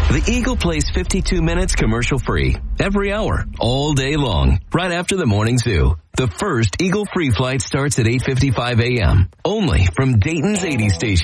The Eagle plays 52 minutes commercial-free every hour, all day long, right after the morning zoo. The first Eagle free flight starts at 8:55 a.m. only from Dayton's 80 station.